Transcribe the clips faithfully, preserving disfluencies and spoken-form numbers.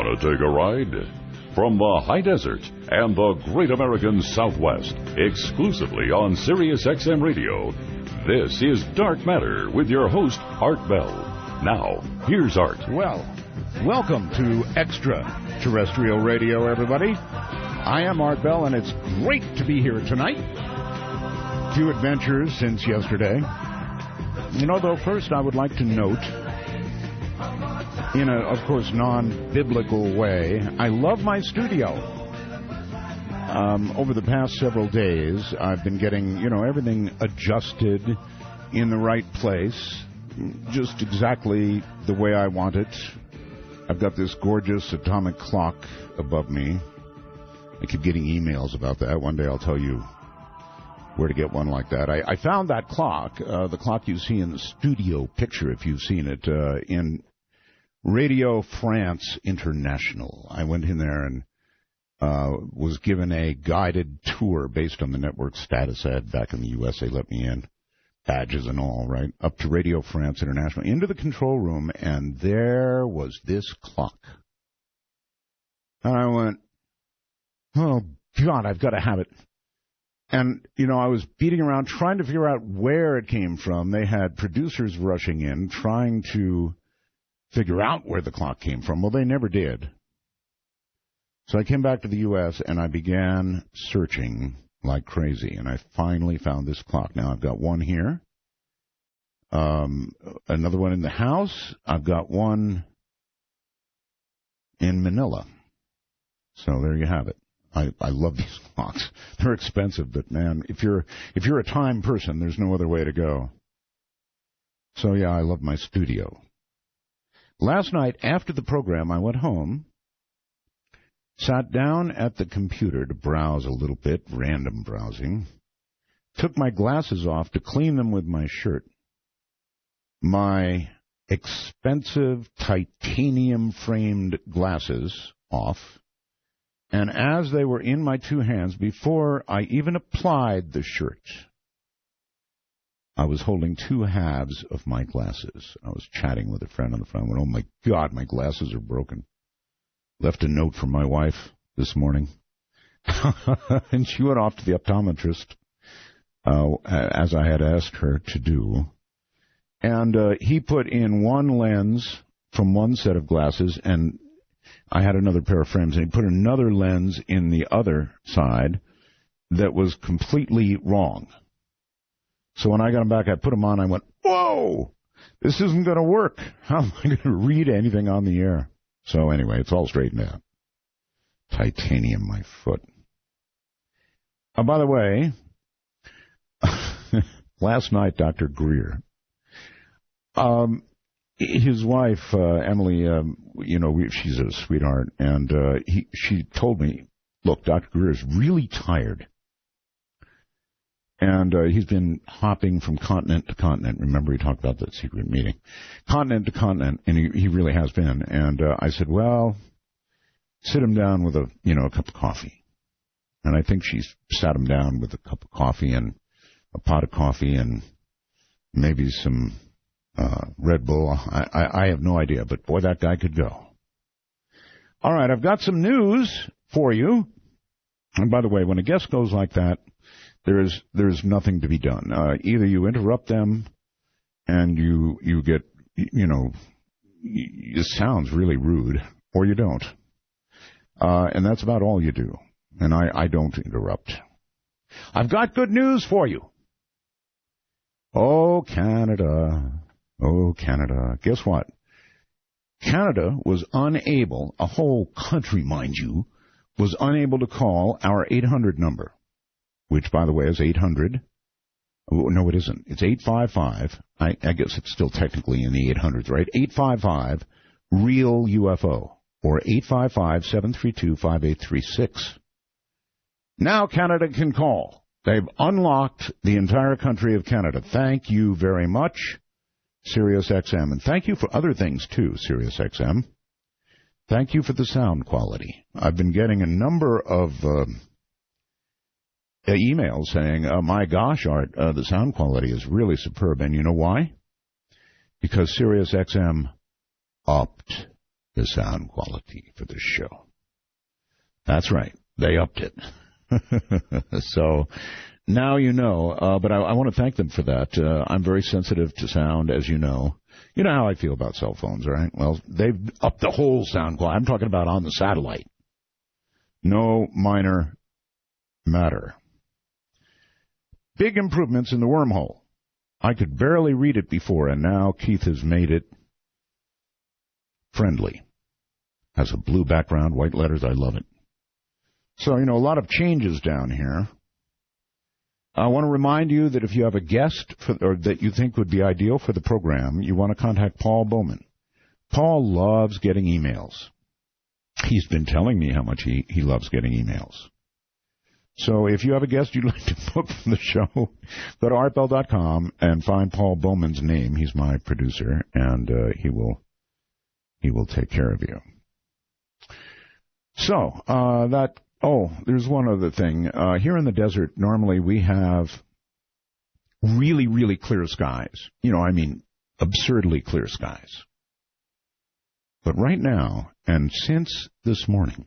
Want to take a ride? From the high desert and the great American Southwest, exclusively on Sirius X M Radio, this is Dark Matter with your host, Art Bell. Now, here's Art. Well, welcome to Extraterrestrial Radio, everybody. I am Art Bell, and it's great to be here tonight. Two adventures since yesterday. You know, though, first I would like to note, in a, of course, non-biblical way, I love my studio. Um, over the past several days, I've been getting, you know, everything adjusted in the right place, just exactly the way I want it. I've got this gorgeous atomic clock above me. I keep getting emails about that. One day I'll tell you where to get one like that. I, I found that clock, uh, the clock you see in the studio picture, if you've seen it, uh, in Radio France International. I went in there and uh, was given a guided tour based on the network status ad back in the U S. They let me in, badges and all, right, up to Radio France International, into the control room, and there was this clock. And I went, oh, God, I've got to have it. And, you know, I was beating around trying to figure out where it came from. They had producers rushing in, trying to figure out where the clock came from. Well, they never did. So I came back to the U S and I began searching like crazy, and I finally found this clock. Now, I've got one here, um, another one in the house. I've got one in Manila. So there you have it. I, I love these clocks. They're expensive, but, man, if you're if you're a time person, there's no other way to go. So, yeah, I love my studio. Last night, after the program, I went home, sat down at the computer to browse a little bit, random browsing, took my glasses off to clean them with my shirt. My expensive titanium-framed glasses off, and as they were in my two hands, before I even applied the shirt, I was holding two halves of my glasses. I was chatting with a friend on the phone. I went, oh, my God, my glasses are broken. Left a note for my wife this morning. And she went off to the optometrist, uh, as I had asked her to do. And uh, he put in one lens from one set of glasses, and I had another pair of frames, and he put another lens in the other side that was completely wrong. So when I got them back, I put them on, I went, whoa, this isn't going to work. How am I going to read anything on the air? So anyway, it's all straightened out. Titanium, my foot. Oh, by the way, last night, Doctor Greer, um, his wife, uh, Emily, um, you know, we, she's a sweetheart, and uh, he, she told me, look, Doctor Greer is really tired. And uh, he's been hopping from continent to continent. Remember, he talked about that secret meeting. Continent to continent, and he, he really has been. And uh, I said, well, sit him down with a, you know, a cup of coffee. And I think she sat him down with a cup of coffee and a pot of coffee and maybe some uh, Red Bull. I, I, I have no idea, but, boy, that guy could go. All right, I've got some news for you. And, by the way, when a guest goes like that, There is there's nothing to be done. Uh, either you interrupt them, and you you get you know it sounds really rude, or you don't, uh, and that's about all you do. And I, I don't interrupt. I've got good news for you. Oh, Canada, oh Canada. Guess what? Canada was unable, a whole country, mind you, was unable to call our eight hundred number. Which, by the way, is eight hundred. Oh, no, it isn't. It's eight five five. I, I guess it's still technically in the eight hundreds, right? eight five five, REAL U F O, or eight five five, seven three two, five eight three six. Now Canada can call. They've unlocked the entire country of Canada. Thank you very much, Sirius X M. And thank you for other things, too, Sirius X M. Thank you for the sound quality. I've been getting a number of Uh, Uh, email saying, uh, my gosh, Art, uh, the sound quality is really superb. And you know why? Because Sirius X M upped the sound quality for this show. That's right. They upped it. So now you know, uh, but I, I want to thank them for that. Uh, I'm very sensitive to sound, as you know. You know how I feel about cell phones, right? Well, they've upped the whole sound quality. I'm talking about on the satellite. No minor matter. Big improvements in the wormhole. I could barely read it before, and now Keith has made it friendly. Has a blue background, white letters. I love it. So, you know, a lot of changes down here. I want to remind you that if you have a guest for, or that you think would be ideal for the program, you want to contact Paul Bowman. Paul loves getting emails. He's been telling me how much he, he loves getting emails. So if you have a guest you'd like to book for the show, go to art bell dot com and find Paul Bowman's name. He's my producer, and uh, he will he will take care of you. So uh, that oh, there's one other thing. Uh, here in the desert, normally we have really, really clear skies. You know, I mean, absurdly clear skies. But right now, and since this morning,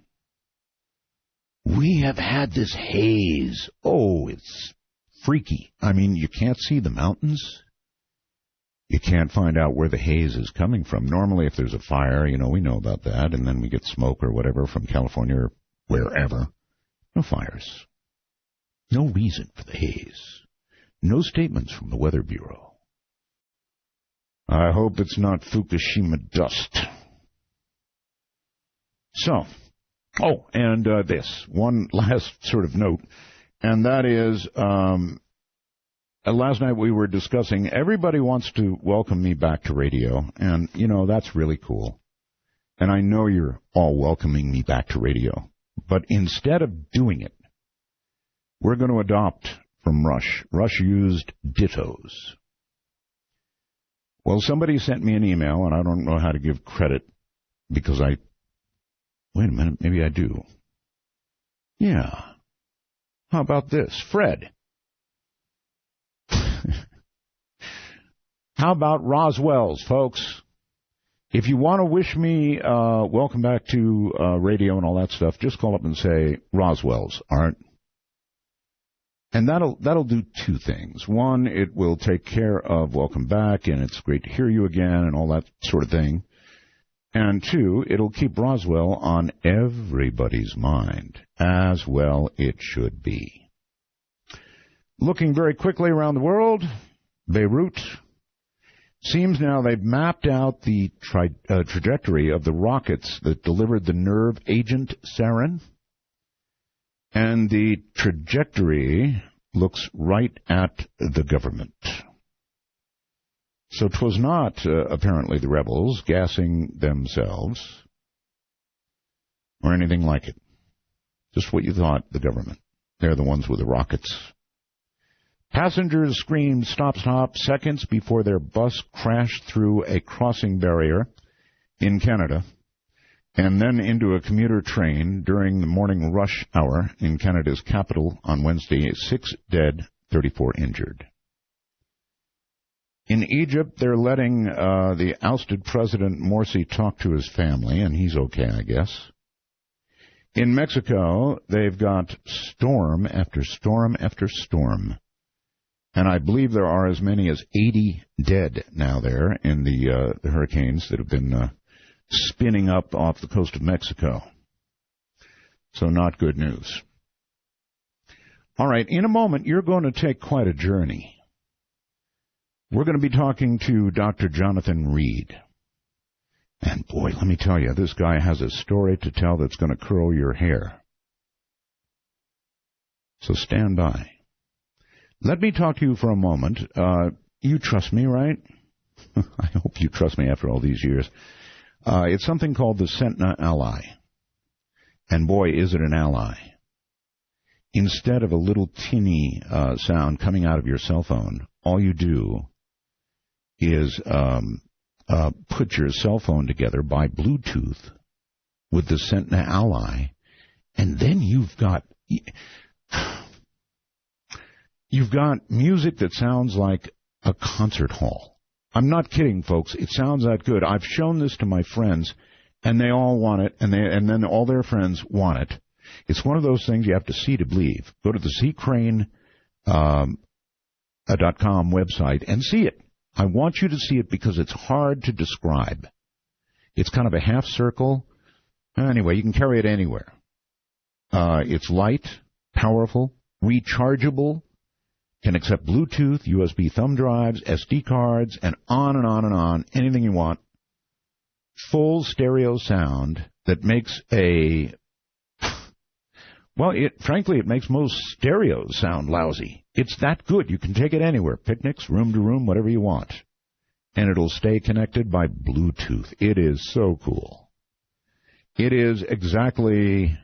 we have had this haze. Oh, it's freaky. I mean, you can't see the mountains. You can't find out where the haze is coming from. Normally, if there's a fire, you know, we know about that, and then we get smoke or whatever from California or wherever. No fires. No reason for the haze. No statements from the Weather Bureau. I hope it's not Fukushima dust. So, oh, and uh, this, one last sort of note, and that is, um, last night we were discussing, everybody wants to welcome me back to radio, and, you know, that's really cool. And I know you're all welcoming me back to radio. But instead of doing it, we're going to adopt from Rush. Rush used dittos. Well, somebody sent me an email, and I don't know how to give credit because I... Wait a minute, maybe I do. Yeah. How about this? Fred. How about Roswell's, folks? If you want to wish me uh, welcome back to uh, radio and all that stuff, just call up and say Roswell's, Art. And that'll that'll do two things. One, it will take care of welcome back, and it's great to hear you again, and all that sort of thing. And two, it'll keep Roswell on everybody's mind, as well it should be. Looking very quickly around the world, Beirut. Seems now they've mapped out the tri- uh, trajectory of the rockets that delivered the nerve agent sarin. And the trajectory looks right at the government. So 'twas not, uh, apparently, the rebels gassing themselves or anything like it. Just what you thought, the government. They're the ones with the rockets. Passengers screamed stop, stop seconds before their bus crashed through a crossing barrier in Canada and then into a commuter train during the morning rush hour in Canada's capital on Wednesday. Six dead, thirty-four injured. In Egypt, they're letting uh, the ousted President Morsi talk to his family, and he's okay, I guess. In Mexico, they've got storm after storm after storm. And I believe there are as many as eighty dead now there in the, uh, the hurricanes that have been uh, spinning up off the coast of Mexico. So not good news. All right, in a moment, you're going to take quite a journey. We're going to be talking to Doctor Jonathan Reed. And boy, let me tell you, this guy has a story to tell that's going to curl your hair. So stand by. Let me talk to you for a moment. Uh, you trust me, right? I hope you trust me after all these years. Uh, it's something called the Centna Ally. And boy, is it an ally. Instead of a little tinny uh, sound coming out of your cell phone, all you do is um, uh, put your cell phone together by Bluetooth with the Centna Ally, and then you've got... You've got music that sounds like a concert hall. I'm not kidding, folks. It sounds that good. I've shown this to my friends, and they all want it, and they and then all their friends want it. It's one of those things you have to see to believe. Go to the C Crane um, uh, dot com website and see it. I want you to see it because it's hard to describe. It's kind of a half circle. Anyway, you can carry it anywhere. Uh, it's light, powerful, rechargeable, can accept Bluetooth, U S B thumb drives, S D cards, and on and on and on, anything you want. Full stereo sound that makes a... Well, it frankly, it makes most stereos sound lousy. It's that good. You can take it anywhere, picnics, room to room, whatever you want. And it'll stay connected by Bluetooth. It is so cool. It is exactly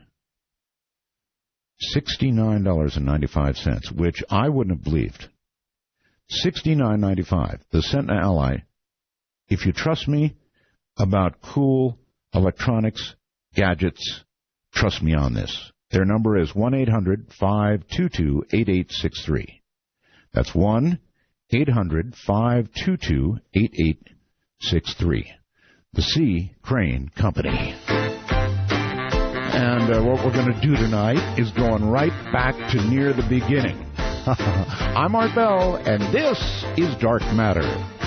sixty-nine dollars and ninety-five cents, which I wouldn't have believed. sixty-nine dollars and ninety-five cents. The Centena Ally. If you trust me about cool electronics, gadgets, trust me on this. Their number is one eight hundred five two two eight eight six three. That's one eight hundred five two two eight eight six three. The C. Crane Company. And uh, what we're going to do tonight is going right back to near the beginning. I'm Art Bell, and this is Dark Matter.